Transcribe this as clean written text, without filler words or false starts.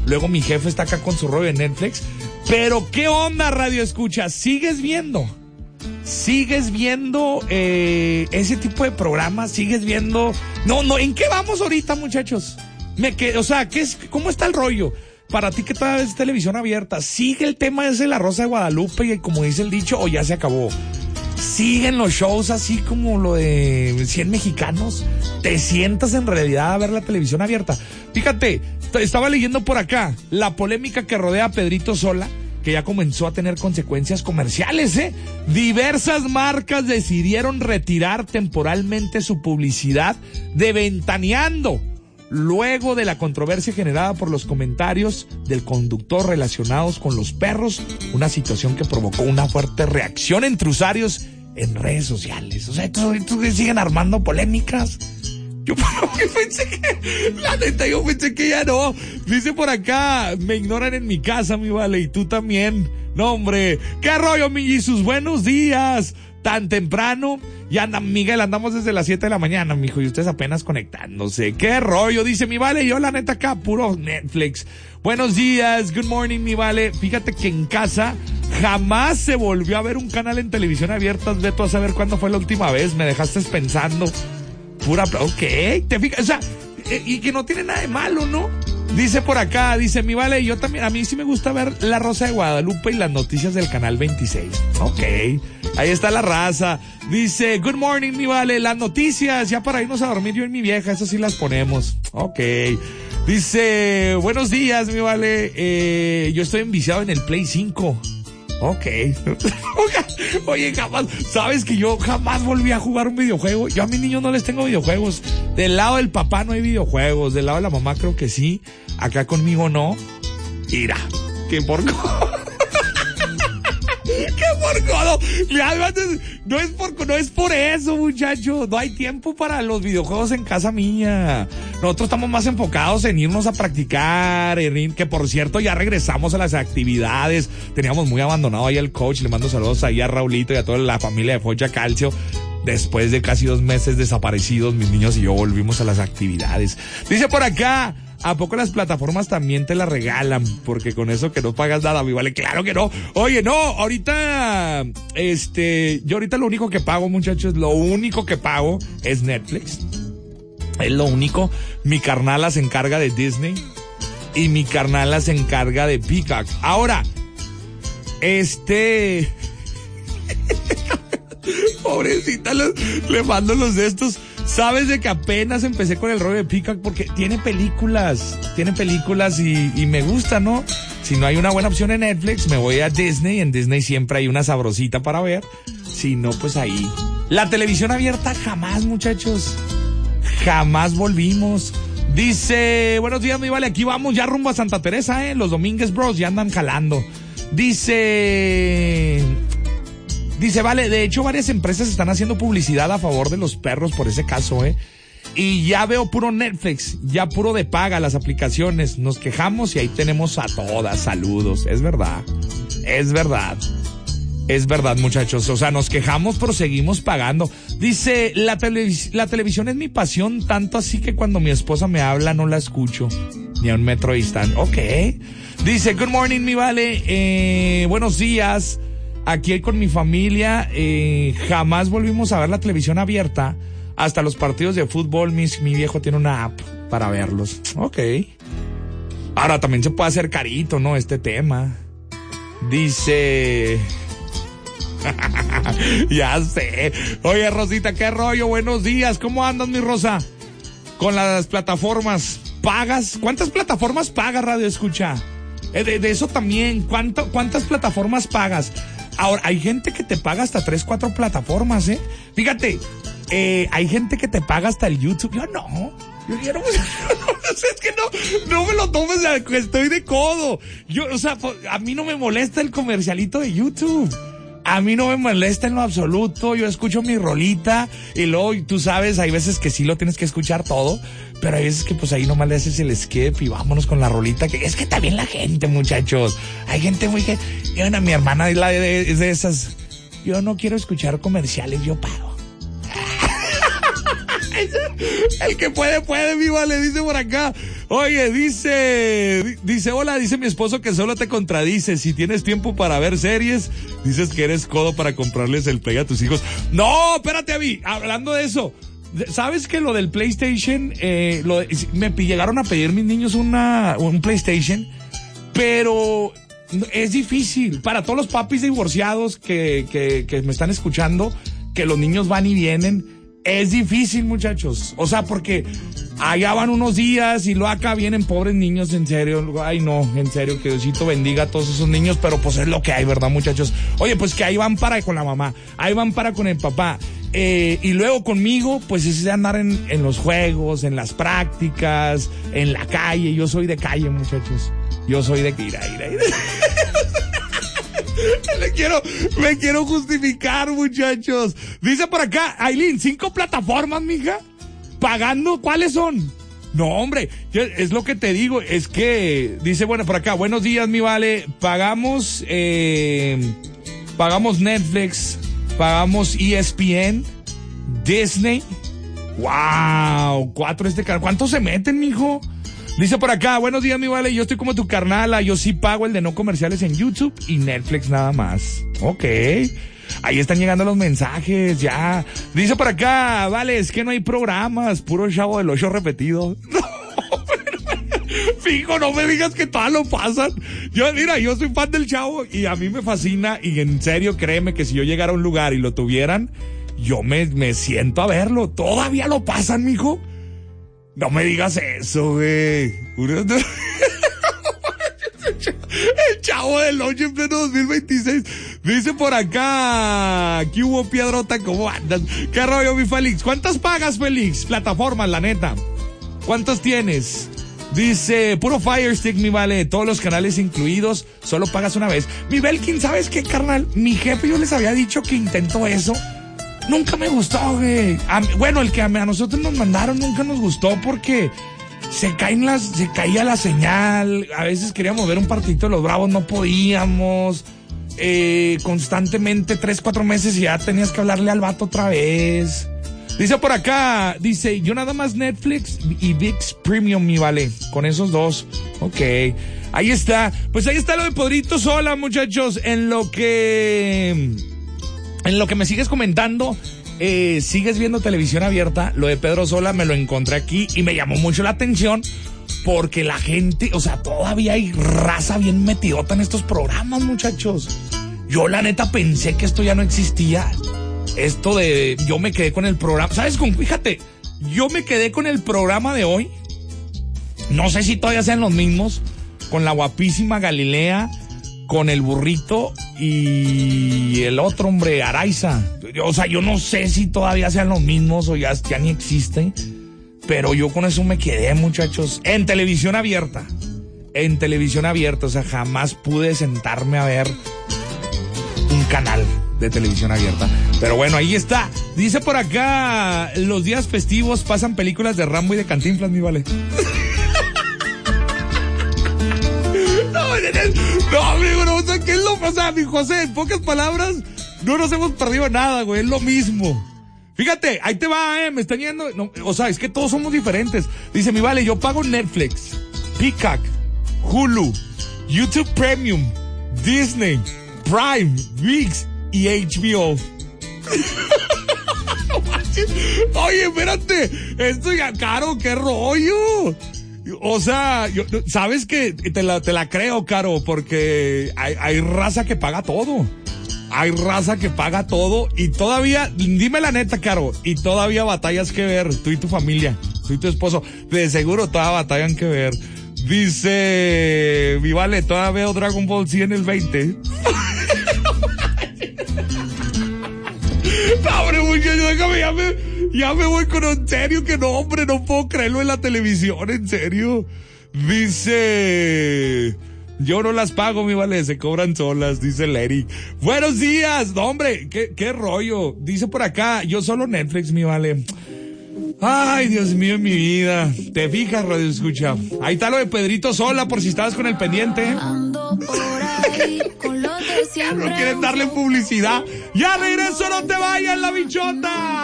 Luego mi jefe está acá con su rollo de Netflix. Pero ¿qué onda, Radio Escucha? ¿Sigues viendo ese tipo de programas? ¿Sigues viendo? No, ¿en qué vamos ahorita, muchachos? ¿Cómo está el rollo? Para ti que todavía es televisión abierta, ¿sigue el tema ese de La Rosa de Guadalupe y como dice el dicho, o ya se acabó? ¿Siguen los shows así como lo de 100 mexicanos? ¿Te sientas en realidad a ver la televisión abierta? Fíjate, estaba leyendo por acá la polémica que rodea a Pedrito Sola, que ya comenzó a tener consecuencias comerciales, Diversas marcas decidieron retirar temporalmente su publicidad de Ventaneando, luego de la controversia generada por los comentarios del conductor relacionados con los perros, una situación que provocó una fuerte reacción entre usuarios en redes sociales. O sea, ¿tú siguen armando polémicas? Yo pensé que ya no. Dice por acá, me ignoran en mi casa, mi vale, y tú también. No, hombre, ¿qué rollo, mi Jesus? Buenos días. Tan temprano, y Miguel, andamos desde las 7 de la mañana, mijo, y ustedes apenas conectándose. ¿Qué rollo? Dice mi vale, yo la neta acá, puro Netflix. Buenos días, good morning, mi vale. Fíjate que en casa jamás se volvió a ver un canal en televisión abierta. Vete a saber cuándo fue la última vez, me dejaste pensando. Ok, te fijas, o sea, y que no tiene nada de malo, ¿no? Dice por acá, dice mi vale, yo también, a mí sí me gusta ver La Rosa de Guadalupe y las noticias del canal 26. Ok, ahí está la raza. Dice, good morning, mi vale, las noticias, ya para irnos a dormir yo y mi vieja, eso sí las ponemos. Ok. Dice, buenos días, mi vale, yo estoy enviciado en el Play 5. Ok. Oye, sabes que yo jamás volví a jugar un videojuego. Yo a mis niños no les tengo videojuegos. Del lado del papá no hay videojuegos. Del lado de la mamá creo que sí. Acá conmigo no. Mira, qué porco. ¡Qué porcodo! No es por eso, muchachos. No hay tiempo para los videojuegos en casa mía. Nosotros estamos más enfocados en irnos a practicar, que por cierto ya regresamos a las actividades. Teníamos muy abandonado ahí al coach. Le mando saludos ahí a Raulito y a toda la familia de Focha Calcio. Después de casi 2 meses desaparecidos, mis niños y yo volvimos a las actividades. Dice por acá, ¿a poco las plataformas también te la regalan? Porque con eso que no pagas nada, mi vale, claro que no. Oye, no, ahorita, yo ahorita lo único que pago, muchachos, lo único que pago es Netflix. Es lo único. Mi carnala se encarga de Disney y mi carnala se encarga de Peacock. Ahora, pobrecita, le mando los de estos. Sabes de que apenas empecé con el rollo de Peacock porque tiene películas y me gusta, ¿no? Si no hay una buena opción en Netflix, me voy a Disney. En Disney siempre hay una sabrosita para ver. Si no, pues ahí. La televisión abierta jamás, muchachos. Jamás volvimos. Dice, buenos días, mi vale, aquí vamos ya rumbo a Santa Teresa, los Domínguez Bros ya andan jalando. Dice, vale, de hecho varias empresas están haciendo publicidad a favor de los perros por ese caso, y ya veo puro Netflix, ya puro de paga las aplicaciones. Nos quejamos y ahí tenemos a todas. Saludos. Es verdad, muchachos. O sea, nos quejamos pero seguimos pagando. Dice, la televisión es mi pasión, tanto así que cuando mi esposa me habla no la escucho ni a un metro de distancia. Ok. Dice, good morning, mi vale, buenos días. Aquí con mi familia, jamás volvimos a ver la televisión abierta. Hasta los partidos de fútbol, mi viejo tiene una app para verlos. Ok. Ahora también se puede hacer carito, ¿no? Este tema. Dice... Ya sé. Oye, Rosita, ¿qué rollo? Buenos días. ¿Cómo andas, mi Rosa? Con las plataformas. ¿Pagas? ¿Cuántas plataformas pagas, Radio Escucha? De eso también. ¿Cuántas plataformas pagas? Ahora, hay gente que te paga hasta 3, 4 plataformas, Fíjate, hay gente que te paga hasta el YouTube. Yo no. Yo no, es que no me lo tomes, estoy de codo. A mí no me molesta el comercialito de YouTube. A mí no me molesta en lo absoluto. Yo escucho mi rolita y luego, tú sabes, hay veces que sí lo tienes que escuchar todo, pero hay veces que pues ahí nomás le haces el skip y vámonos con la rolita. Que es que también la gente, muchachos, hay gente muy que... mi hermana es de esas. Yo no quiero escuchar comerciales, yo pago. El que puede, mi vale, dice por acá. Oye, dice, hola, dice mi esposo que solo te contradice. Si tienes tiempo para ver series, dices que eres codo para comprarles el Play a tus hijos. No, espérate, Abby, hablando de eso. ¿Sabes que lo del PlayStation, me llegaron a pedir mis niños un PlayStation, pero es difícil para todos los papis divorciados que me están escuchando, que los niños van y vienen? Es difícil, muchachos. O sea, porque allá van unos días y luego acá vienen pobres niños, en serio. Ay, no, en serio, que Diosito bendiga a todos esos niños, pero pues es lo que hay, ¿verdad, muchachos? Oye, pues que ahí van para con la mamá, ahí van para con el papá. Y luego conmigo, pues es de andar en los juegos, en las prácticas, en la calle. Yo soy de calle, muchachos. Yo soy de ira. Me quiero justificar, muchachos. Dice por acá, Aileen, 5 plataformas, mija. ¿Pagando? ¿Cuáles son? No, hombre, es lo que te digo. Es que, dice, bueno, por acá, buenos días, mi vale. Pagamos Netflix, pagamos ESPN, Disney. Wow, 4 canal. ¿Cuántos se meten, mijo? Dice por acá, buenos días, mi vale, yo estoy como tu carnala, yo sí pago el de no comerciales en YouTube y Netflix nada más. Ok, ahí están llegando los mensajes, ya. Dice por acá, vale, es que no hay programas, puro Chavo del 8 repetido. Fijo, no me digas que todas lo pasan. Yo soy fan del Chavo y a mí me fascina y en serio, créeme que si yo llegara a un lugar y lo tuvieran, yo me siento a verlo. ¿Todavía lo pasan, mijo? No me digas eso, güey. El Chavo del 8 en pleno 2026. Dice por acá, ¿qué hubo, Piedrota? ¿Cómo andas? ¿Qué rollo, mi Félix? ¿Cuántas pagas, Félix? Plataformas, la neta. ¿Cuántas tienes? Dice, puro Fire Stick, mi vale. Todos los canales incluidos. Solo pagas una vez. Mi Belkin, ¿sabes qué, carnal? Mi jefe, yo les había dicho que intentó eso. Nunca me gustó, güey. Bueno, el que a nosotros nos mandaron nunca nos gustó porque se caía la señal. A veces queríamos ver un partidito de los Bravos, no podíamos. Constantemente 3-4 meses y ya tenías que hablarle al vato otra vez. Dice por acá, yo nada más Netflix y ViX Premium, mi vale. Con esos dos. Ok. Ahí está. Pues ahí está lo de Pedrito Sola, muchachos. En lo que me sigues comentando, sigues viendo televisión abierta, lo de Pedro Sola me lo encontré aquí y me llamó mucho la atención porque la gente, o sea, todavía hay raza bien metidota en estos programas, muchachos. Yo la neta pensé que esto ya no existía. Yo me quedé con el programa, ¿sabes? Fíjate, yo me quedé con el programa de hoy, no sé si todavía sean los mismos, con la guapísima Galilea, con el burrito y el otro hombre, Araiza. O sea, yo no sé si todavía sean los mismos o ya ni existen, pero yo con eso me quedé, muchachos. En televisión abierta, o sea, jamás pude sentarme a ver un canal de televisión abierta. Pero bueno, ahí está. Dice por acá, los días festivos pasan películas de Rambo y de Cantinflas, mi vale. No, amigo, no, o sea, ¿qué es o sea, mi José, en pocas palabras, no nos hemos perdido nada, güey, es lo mismo. Fíjate, ahí te va, me están yendo, no, o sea, es que todos somos diferentes. Dice, mi vale, yo pago Netflix, Peacock, Hulu, YouTube Premium, Disney, Prime, ViX y HBO. Oye, espérate, esto ya caro, qué rollo. O sea, sabes que te la creo, Caro, porque hay raza que paga todo. Hay raza que paga todo y todavía, dime la neta, Caro, y todavía batallas que ver, tú y tu familia, tú y tu esposo, de seguro todavía batallan que ver. Dice, mi vale, todavía veo Dragon Ball Z en el 20. Hombre, muchacho, déjame, ya me voy con en serio, que no, hombre, no puedo creerlo en la televisión, en serio. Dice, yo no las pago, mi vale, se cobran solas, dice Larry. Buenos días, no, hombre, qué rollo. Dice por acá, yo solo Netflix, mi vale. Ay, Dios mío, mi vida. ¿Te fijas, radio escucha? Ahí está lo de Pedrito Sola, por si estabas con el pendiente. Ando por ahí, con lo de siempre. No quieren darle publicidad. Ya regreso, no te vayas, la bichota.